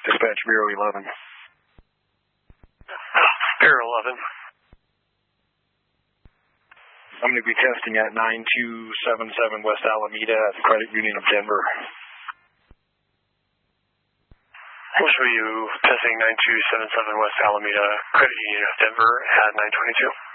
Dispatch Bureau 11. Bureau 11. I'm going to be testing at 9277 West Alameda at the Credit Union of Denver. We'll show you testing 9277 West Alameda, Credit Union of Denver at 922.